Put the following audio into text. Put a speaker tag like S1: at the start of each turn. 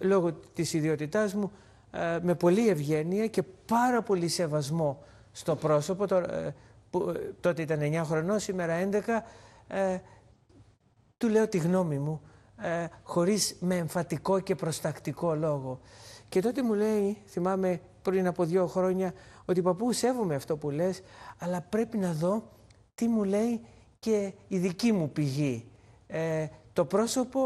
S1: λόγω της ιδιότητάς μου, με πολλή ευγένεια και πάρα πολύ σεβασμό στο πρόσωπο, τότε ήταν 9 χρονών, σήμερα 11, του λέω τη γνώμη μου, χωρίς με εμφατικό και προστακτικό λόγο. Και τότε μου λέει, θυμάμαι πριν από 2 χρόνια, ότι παππού, σέβομαι αυτό που λες, αλλά πρέπει να δω τι μου λέει και η δική μου πηγή. Το πρόσωπο